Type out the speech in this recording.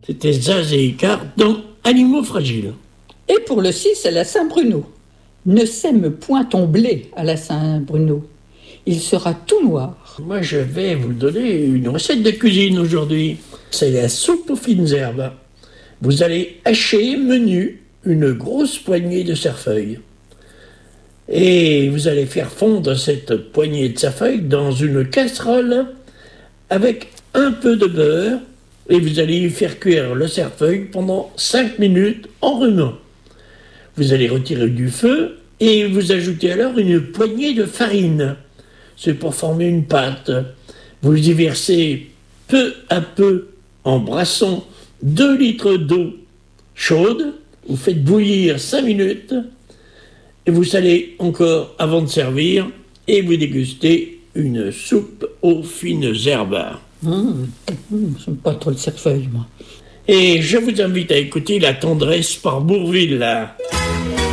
C'était Zaz et Icare dans Animaux fragiles. Et pour le 6, c'est la Saint-Bruno. Ne sème point ton blé à la Saint-Bruno. Il sera tout noir. Moi, je vais vous donner une recette de cuisine aujourd'hui. C'est la soupe aux fines herbes. Vous allez hacher menu une grosse poignée de cerfeuil. Et vous allez faire fondre cette poignée de cerfeuil dans une casserole avec un peu de beurre. Et vous allez y faire cuire le cerfeuil pendant 5 minutes en remuant. Vous allez retirer du feu et vous ajoutez alors une poignée de farine. C'est pour former une pâte. Vous y versez peu à peu en brassant 2 litres d'eau chaude. Vous faites bouillir 5 minutes et vous salez encore avant de servir et vous dégustez une soupe aux fines herbes. J'aime pas trop le cerfeuil, moi. Et je vous invite à écouter La tendresse par Bourvil.